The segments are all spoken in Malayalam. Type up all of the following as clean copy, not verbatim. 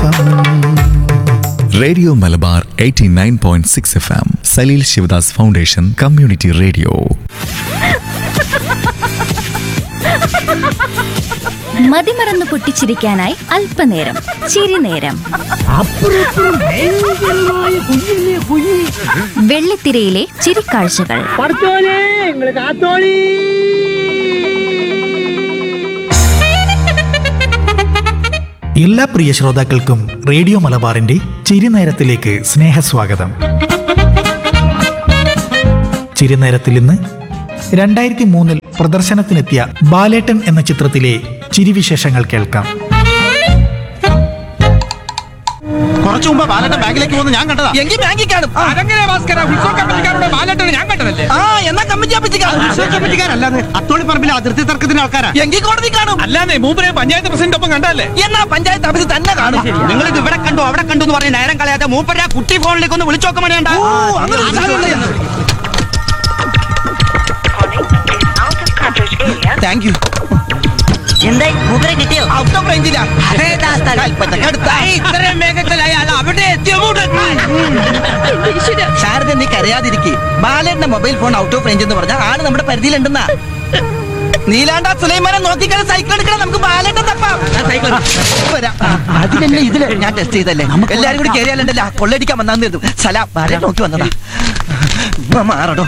Radio Malabar 89.6 FM, Saleel Sivadas foundation community radio. മതിമറന്ന് പൊട്ടിച്ചിരിക്കാനായി അല്പനേരം ചിരിനേരം. വെള്ളിത്തിരയിലെ ചിരിക്കാഴ്ചകൾ. എല്ലാ പ്രിയ ശ്രോതാക്കൾക്കും റേഡിയോ മലബാറിന്റെ ചിരിനേരത്തിലേക്ക് സ്നേഹസ്വാഗതം. ചിരിനേരത്തിൽ ഇന്ന് 2003 പ്രദർശനത്തിനെത്തിയ ബാലേട്ടൻ എന്ന ചിത്രത്തിലെ ചിരിവിശേഷങ്ങൾ കേൾക്കാം. കുറച്ചു മുമ്പ് ബാലേട്ടൻ ബാങ്കിലേക്ക് പോകുന്നത് ഞാൻ കണ്ടതാ. എങ്കിൽ ബാങ്കിൽ കാണും. അതെങ്ങനെ ഭാസ്കര? ഉത്സവ കമ്മിറ്റിക്കാരുടെ ബാലേട്ടൻ ഞാൻ കണ്ടതല്ലേ? എന്നാ കമ്മിറ്റി ഉത്സവ കമ്മിറ്റിക്കാരല്ലാതെ അത്തോളിപ്പറമ്പിലെ അതിർത്തി തർക്കത്തിന്റെ ആൾക്കാരാ. എങ്കിൽ കോടതി കാണും. അല്ലാതെ മൂപ്പരെ പഞ്ചായത്ത് പ്രസിഡന്റ് ഒപ്പം കണ്ടല്ലേ? എന്നാ പഞ്ചായത്ത് ഓഫീസിൽ തന്നെ കാണും. നിങ്ങൾ ഇത് ഇവിടെ കണ്ടു അവിടെ കണ്ടു എന്ന് പറഞ്ഞ് നേരം കളയാതെ മൂപ്പരെ ആ കുട്ടി ഫോണിലേക്ക് ഒന്ന് വിളിച്ചോക്കാൻ വേണ്ട. Thank you. എന്തായി മൂപ്പരെ കിട്ടിയോ? Out of റേഞ്ചിലാ. ഇത്രയും വേഗത്തിലായ ആൾ അവിടെ എത്തിയോ? ശാരദ, നീ കരയാതിരിക്കെ. ബാലേട്ടന്റെ mobile phone out of range എന്ന് പറഞ്ഞാൽ ആള് നമ്മുടെ പരിധിയിലുണ്ടെന്നാ. നീലാണ്ട സുലൈമാനെ നോക്കിക്കാൻ സൈക്കിൾ എടുക്കണം. നമുക്ക് ബാലേട്ടൻ തപ്പാം. അതിലല്ലേ ഇതില് ഞാൻ ടെസ്റ്റ് ചെയ്തല്ലേ. എല്ലാരും കൂടി കയറിയാലുണ്ടല്ലോ കൊള്ളടിക്കാൻ വന്നാന്ന് കരുതും. സലാം, ബാലേട്ടൻ നോക്കി വന്നതാ. മാറടോ.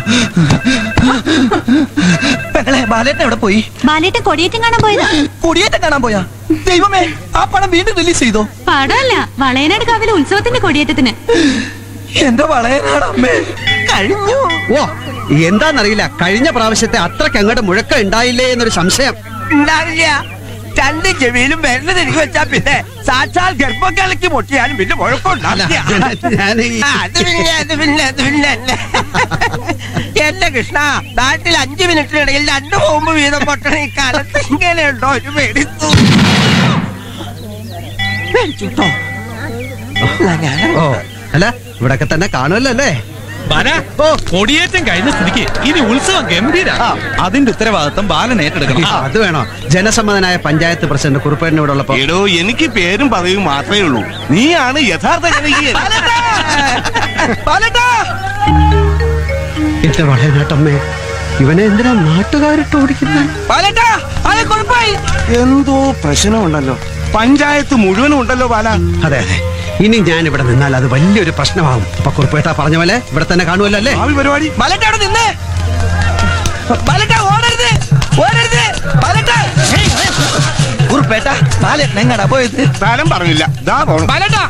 ബാലേട്ടൻ എവിടെ പോയി? ബാലേട്ടൻ കൊടിയേറ്റം കാണാൻ പോയതാ. കൊടിയേറ്റം കാണാൻ പോയാ? ദൈവമേ, ആ പടം വീണ്ടും റിലീസ് ചെയ്തോ? പടമല്ല, വളയനാട് കാവിലെ ഉത്സവത്തിന്റെ കൊടിയേറ്റത്തിന്. എന്റെ വളയനാടമ്മേ, കഴിഞ്ഞു. ഓ, എന്താന്നറിയില്ല, കഴിഞ്ഞ പ്രാവശ്യത്തെ അത്രയ്ക്ക് അങ്ങോട്ട് മുഴക്കം ഉണ്ടായില്ലേ എന്നൊരു സംശയം. ഉണ്ടാവില്ല. രണ്ട് ചെവിയിലും വരുന്നത് എനിക്ക് വെച്ചാ പിന്നെ സാക്ഷാൽ ഗർഭക്കാലയ്ക്ക് പൊട്ടിയാലും പിന്നെ മുഴക്കമുണ്ടാവില്ല. എന്റെ കൃഷ്ണ, നാട്ടിൽ 5 മിനിറ്റിനിടയിൽ 2 ബോംബ് വീതം പൊട്ടണ ഈ കാലത്ത് ഇങ്ങനെയുണ്ടോ ഒരു മേടിച്ചു? ഓ, അല്ല ഇവിടൊക്കെ തന്നെ കാണുമല്ലോ അല്ലേ? കൊടിയേറ്റം കഴിഞ്ഞ സ്ഥിതിക്ക് ഇനി ഉത്സവം ഗംഭീര. അതിന്റെ ഉത്തരവാദിത്വം ബാലൻ ഏറ്റെടുക്കണം. അത് വേണോ? ജനസമ്മതനായ പഞ്ചായത്ത് പ്രസിഡന്റ് കുറുപ്പേടിന് ഇവിടെ ഉള്ളപ്പോ. എടോ, എനിക്ക് പേരും പദവിയും മാത്രമേ ഉള്ളൂ. നീയാണ് യഥാർത്ഥ ജനകീയൻ. എന്റെ വളയനാട്ടമ്മേ, ഇവനെ എന്തിനാ നാട്ടുകാരിട്ട് ഓടിക്കുന്നത്? എന്തോ പ്രശ്നമുണ്ടല്ലോ. പഞ്ചായത്ത് മുഴുവനും ഉണ്ടല്ലോ ബാല. അതെ അതെ, ഇനി ഞാൻ ഇവിടെ നിന്നാൽ അത് വലിയൊരു പ്രശ്നമാകും. അപ്പൊ കുറുപ്പേട്ട പറഞ്ഞ പോലെ ഇവിടെ തന്നെ കാണുമല്ലോ അല്ലേ? ഭാവി പരിപാടി. ഉറുപ്പേട്ട, ബാലേട്ടൻ എങ്ങടാ പോയത്? സ്ഥലം പറഞ്ഞില്ല. ദാ പോണം.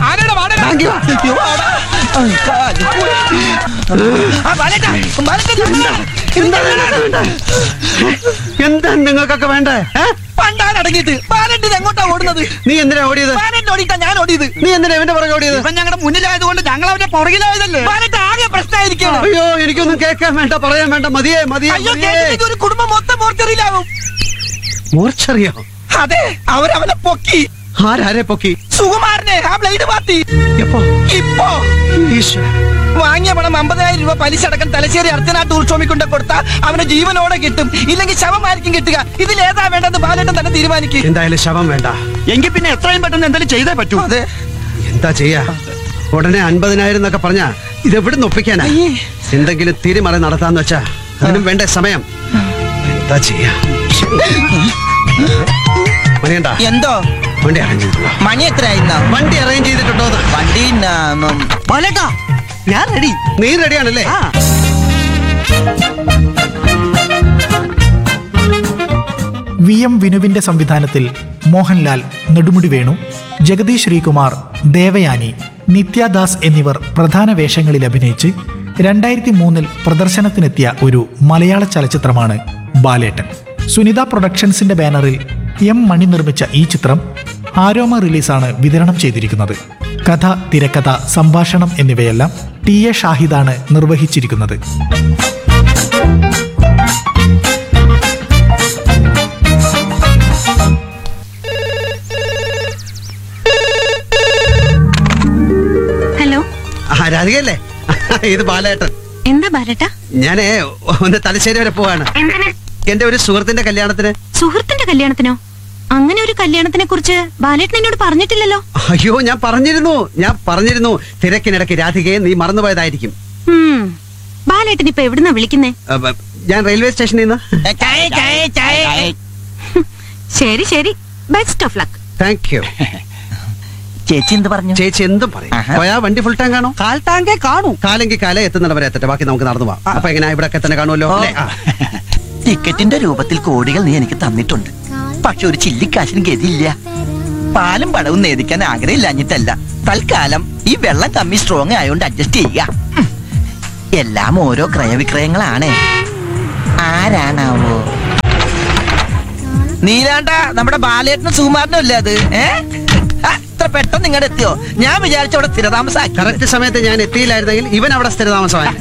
എന്താ നിങ്ങൾക്കൊക്കെ വേണ്ടേ? പണ്ടാലടങ്ങിയിട്ട് ബാലേട്ടൻ എങ്ങോട്ടാ ഓടുന്നത്? നീ എന്തിനാ ഓടിയത്? ബാലേട്ടൻ ഓടിയിട്ടാ ഞാൻ ഓടിയത്. നീ എന്തിനാ എന്റെ പുറകെ ഓടിയത്? ഇവൻ ഞങ്ങളുടെ മുന്നിലായതുകൊണ്ട് ഞങ്ങൾ അവന്റെ പുറകിലായതല്ലേ. ബാലേട്ടൻ ആകെ പ്രശ്നമായിരിക്കണം. അയ്യോ, എനിക്കൊന്നും കേൾക്കാൻ വേണ്ട, പറയാൻ വേണ്ട, മതിയേ മതിയേ. അയ്യോ, കേട്ടിട്ട് ഒരു കുടുംബം മൊത്തം മോർച്ചറിയിലാവും. മോർച്ചറിയോ? അതെ, അവരവനെ പൊക്കി. ആരാരെ പൊക്കി? സുകുമാരനെ, ആ ബ്ലേഡ് പാർട്ടി. എപ്പോ? ഇപ്പോ ഈശ്വര. വാങ്ങിയ പണം 50,000 രൂപ പലിശ അടക്കം തലശ്ശേരി അർച്ചനാ ടൂർ ഷോമിൽ കൊണ്ട് കൊടുത്താൽ അവനെ ജീവനോടെ കിട്ടും. ഇല്ലെങ്കിൽ ശവമായിരിക്കും കിട്ടുക. ഇതിലേതാ വേണ്ടെന്ന് ബാലേട്ടൻ തന്നെ തീരുമാനിക്കും. എന്തായാലും ശവം വേണ്ട. എങ്കിൽ പിന്നെ എത്രയും പെട്ടെന്ന് എന്തെങ്കിലും ചെയ്തേ പറ്റൂ. അതെ, എന്താ ചെയ്യാ? ഉടനെ 50,000 എന്നൊക്കെ പറഞ്ഞാ ഇതെവിടുന്ന് ഒപ്പിക്കാനാ? എന്തെങ്കിലും തിരിമറി നടത്താന്ന് വെച്ചാ അതിനും വേണ്ട സമയം. എന്താ ചെയ്യാ? മണിയണ്ട, എന്തോ വണ്ടി അറേഞ്ച് ചെയ്തിട്ടുണ്ടോ? മണി എത്രയായിരുന്ന? വണ്ടി അറേഞ്ച് ചെയ്തിട്ടുണ്ടോ? വണ്ടി ബാലേട്ടാ, ഞാൻ റെഡി. നീ റെഡിയാണല്ലേ? VM വിനുവിന്റെ സംവിധാനത്തിൽ മോഹൻലാൽ, നെടുമുടി വേണു, ജഗദീഷ് ശ്രീകുമാർ, ദേവയാനി, നിത്യദാസ് എന്നിവർ പ്രധാന വേഷങ്ങളിൽ അഭിനയിച്ച് 2003 പ്രദർശനത്തിനെത്തിയ ഒരു മലയാള ചലച്ചിത്രമാണ് ബാലേട്ടൻ. സുനിത പ്രൊഡക്ഷൻസിന്റെ ബാനറിൽ M മണി നിർമ്മിച്ച ഈ ചിത്രം ആരോമ റിലീസാണ് വിതരണം ചെയ്തിരിക്കുന്നത്. കഥ, തിരക്കഥ, സംഭാഷണം എന്നിവയെല്ലാം TA ഷാഹിദാണ് നിർവഹിച്ചിരിക്കുന്നത്. ഹലോ, രാധികയല്ലേ? ഇത് ബാലേട്ടൻ. എന്താ ബാലേട്ട? ഞാനേ ഒന്ന് തലശ്ശേരി വരെ പോവാണ്. എന്റെ ഒരു സുഹൃത്തിന്റെ കല്യാണത്തിന്. സുഹൃത്തിന്റെ കല്യാണത്തിനോ? അങ്ങനെ ഒരു കല്യാണത്തിനെ കുറിച്ച് ബാലേട്ടൻ എന്നോട് പറഞ്ഞിട്ടില്ലല്ലോ. അയ്യോ ഞാൻ പറഞ്ഞിരുന്നു തിരക്കിനിടയ്ക്ക് രാധികയെ നീ മറന്നുപോയതായിരിക്കും. ബാലേട്ടൻ ഇപ്പൊ എവിടുന്നാ വിളിക്കുന്നേ? ഞാൻ റെയിൽവേ സ്റ്റേഷനിൽ നിന്ന്. ശരി ശരി, best of luck. Thank you. ചേച്ചി എന്ത് പറഞ്ഞു? ചേച്ചി എന്തും പറയും. പോയാ വണ്ടി ഫുൾ ടാങ്ക് ആണോ? കാൽ ടാങ്കേ കാണൂ. കാലെങ്കിൽ കാലേ എത്തുന്നിടവരെ എത്തട്ടെ, ബാക്കി നമുക്ക് നടന്നു പോവാം. അപ്പൊ എങ്ങനെ ഇവിടെ തന്നെ കാണുമല്ലോ അല്ലേ? ടിക്കറ്റിന്റെ രൂപത്തിൽ കോടികൾ നീ എനിക്ക് തന്നിട്ടുണ്ട്. പക്ഷെ ഒരു ചില്ലിക്കാശിന് ഗതിയില്ല. പാലും പടവും നേദിക്കാൻ ആഗ്രഹമില്ലാഞ്ഞിട്ടല്ല, തൽക്കാലം ഈ വെള്ളം കമ്മി സ്ട്രോങ് ആയതുകൊണ്ട് അഡ്ജസ്റ്റ് ചെയ്യുക. എല്ലാം ഓരോ ക്രയവിക്രയങ്ങളാണ്. ആരാണാവോ? നീലാണ്ട നമ്മുടെ ബാലേട്ടനും സുകുമാരനും അല്ലേ അത്? ഇത്ര പെട്ടെന്ന് ഇങ്ങോട്ട് എത്തിയോ? ഞാൻ വിചാരിച്ച അവിടെ സ്ഥിരതാമസം. കറക്റ്റ് സമയത്ത് ഞാൻ എത്തിയില്ലായിരുന്നെങ്കിൽ ഇവൻ അവിടെ സ്ഥിരതാമസമായി.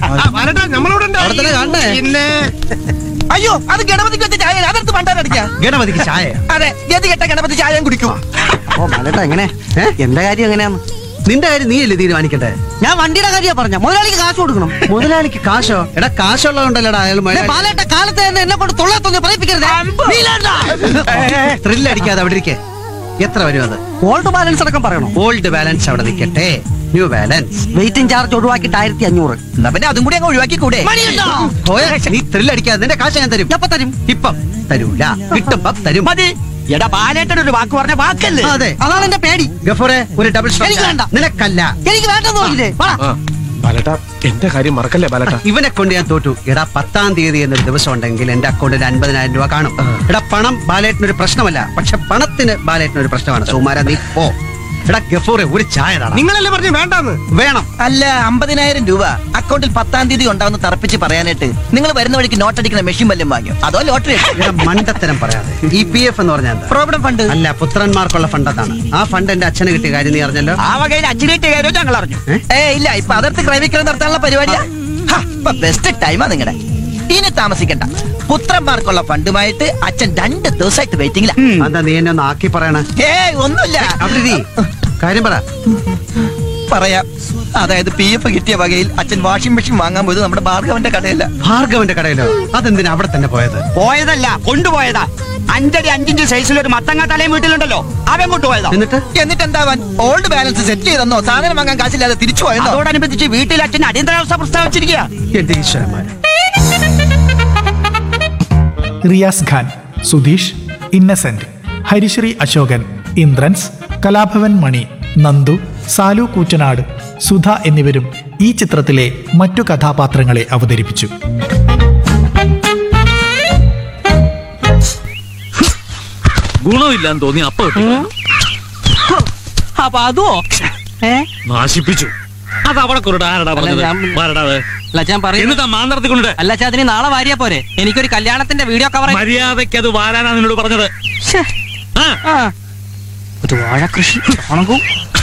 അയ്യോ, അത് ഗണപതിക്ക് വെച്ച ചായ, അതെടുത്ത് പണ്ടാരടിക്കാം. ഗണപതിക്ക് ചായ? അതെ, ഗതി കെട്ട ഗണപതി ചായ കുടിക്കും. ഓ ബാലേട്ടാ, എങ്ങനെ എന്റെ കാര്യം എങ്ങനെയാന്ന്? നിന്റെ കാര്യം നീയല്ലേ തീരുമാനിക്കട്ടെ? ഞാൻ വണ്ടിയുടെ കാര്യം പറഞ്ഞ മുതലാളിക്ക് കാശ് കൊടുക്കണം. മുതലാളിക്ക് കാശോ? എടാ കാശുള്ളതുകൊണ്ടല്ലടാ അയാൾ. ബാലേട്ട കാലത്ത് തന്നെ എന്നെ കൊണ്ട് തൊള്ളത്തൊന്ന് പറയിപ്പിക്കരുത്. ത്രില്ലടിക്കാതെ അവിടെ ഇരിക്കേ. എത്ര വരും അത്? ഓൾഡ് ബാലൻസ് അടക്കം പറയണോ? ഓൾഡ് ബാലൻസ് അവിടെ നിൽക്കട്ടെ, ന്യൂ ബാലൻസ്. വെയിറ്റിംഗ് ചാർജ് ഒഴിവാക്കിയിട്ട് 1500. എന്നാ പിന്നെ അതും കൂടി അങ്ങ് ഒഴിവാക്കി കൂടെ? നീ ത്രില്ലടിക്കാതെ നിന്റെ കാശ് ഞാൻ തരും. എപ്പ തരും? ഇപ്പം തരൂല, കിട്ടുമ്പം തരും. മതി. എടാ ബാലേട്ടൻ ഒരു വാക്ക് പറഞ്ഞ വാക്കല്ലേ? അതെ, അതാണ് എന്റെ പേടി. ഗഫൂറെ ഒരു ഡബിൾ ഷോട്ട്. എനിക്ക് വേണ്ട. നിനക്കല്ല. എനിക്ക് വേണ്ടെന്ന് പറഞ്ഞില്ലേ? ബാലേട്ടാ, എന്റെ കാര്യം മറക്കല്ലേ ബാലേട്ടാ. ഇവനെ കൊണ്ട് ഞാൻ തോറ്റു. എടാ 10-ാം തീയതി എന്നൊരു ദിവസം ഉണ്ടെങ്കിൽ എന്റെ അക്കൗണ്ടിൽ 50,000 രൂപ കാണും. എടാ പണം ബാലേട്ടനൊരു പ്രശ്നമല്ല, പക്ഷെ പണത്തിന് ബാലേട്ടനൊരു പ്രശ്നമാണ്. സുമാര നീ പോ. എടാ ഗഫൂറെ ഒരു ചായ. നിങ്ങളല്ലേ പറഞ്ഞു വേണ്ടാന്ന്? വേണം. അല്ല, 50,000 രൂപ അക്കൗണ്ടിൽ 10-ാം തീയതി ഉണ്ടാവുന്ന തറപ്പിച്ച് പറയാനായിട്ട് നിങ്ങൾ വരുന്ന വഴിക്ക് നോട്ടടിക്കുന്ന മെഷീൻ വല്ലതും വാങ്ങിയോ? അതോ ലോട്ടറി? മണ്ടത്തരം പറയാതെ. ഈ PF എന്ന് പറഞ്ഞാൽ പ്രോവിഡന്റ് ഫണ്ട് അല്ല, പുത്രന്മാർക്കുള്ള ഫണ്ട്. അതാണ് ആ ഫണ്ട്. എന്റെ അച്ഛന് കിട്ടിയ കാര്യം നീ അറിഞ്ഞല്ലോ. ആ വകയിൽ അച്ഛന് കിട്ടിയ കാര്യം ഞങ്ങൾ അറിഞ്ഞു. ഇല്ല, ഇപ്പൊ അതിർത്തി ക്രയവിക്രയം നടത്താനുള്ള പരിപാടിയാ. ഇപ്പൊ ബെസ്റ്റ് ടൈമാ നിങ്ങളുടെ. ഇനി താമസിക്കണ്ട. പുത്രന്മാർക്കുള്ള ഫണ്ടുമായിട്ട് അച്ഛൻ 2 ദിവസമായിട്ട് വെയിറ്റിംഗിലാ. എന്താ നീ എന്നെ ഒന്ന് ആക്കി പറയണേ? ഒന്നുമില്ല. അവിടെ നീ കാര്യം പറ. പറയാം. അതായത് PF കിട്ടിയ വകയിൽ അച്ഛൻ വാഷിംഗ് മെഷീൻ വാങ്ങാൻ പോയത് നമ്മുടെ ഭാർഗവന്റെ കടയല്ല. ഭാർഗവന്റെ കടയിലോ? അതെന്തിനാ അവിടെ തന്നെ പോയത്? പോയതല്ല, കൊണ്ടുപോയതാ. 5 അടി 5 ഇഞ്ച് സൈസിൽ ഒരു മത്തങ്ങ തലയും വീട്ടിലുണ്ടല്ലോ, അവൻ കൊണ്ടുപോയതാ. എന്നിട്ട് എന്താവാൻ? ഓൾഡ് ബാലൻസ് സെറ്റിൽ ചെയ്തെന്നോ സാധനം വാങ്ങാൻ കാശില്ലാതെ തിരിച്ചു പോയെന്നോ? അതോടനുബന്ധിച്ച് വീട്ടിൽ അച്ഛൻ അടിയന്തരാവസ്ഥ പ്രസ്താവിച്ചിരിക്കുക. എന്റെ ഈശ്വരന്മാര്. റിയാസ് ഖാൻ, സുധീഷ്, ഇന്നസെന്റ്, ഹരിശ്രീ അശോകൻ, ഇന്ദ്രൻസ്, കലാഭവൻ മണി, നന്ദു, സാലു കൂറ്റനാട്, സുധ എന്നിവരും ഈ ചിത്രത്തിലെ മറ്റു കഥാപാത്രങ്ങളെ അവതരിപ്പിച്ചു. ഗുണമില്ലാന്ന് തോന്നി അപ്പൊ അപ്പൊ അതോ നാശിപ്പിച്ചു. അത് അവിടെ എന്നിട്ടാ മാന്തർത്തിക്കൊണ്ട്. അല്ല അതിന് നാളെ വാരിയാ പോരെ? എനിക്കൊരു കല്യാണത്തിന്റെ വീഡിയോ കവർ. മര്യാദയ്ക്ക് അത് വാരാനാ നിന്നോട് പറഞ്ഞത്. ഒരു വാഴ കൃഷി ഉണങ്ങും.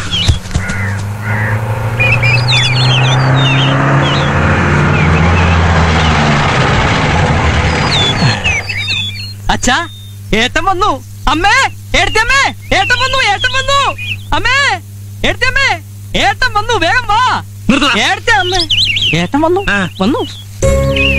അച്ഛാ, ഏട്ടൻ വന്നു. അമ്മേ, ഏട്ടമ്മേ, ഏട്ടൻ വന്നു, ഏട്ടൻ വന്നു. അമ്മേ, ഏട്ടമ്മേ, ഏട്ടൻ വന്നു, വേഗം വാ. ഏട്ടൻ അമ്മേ, ഏട്ടൻ വന്നു.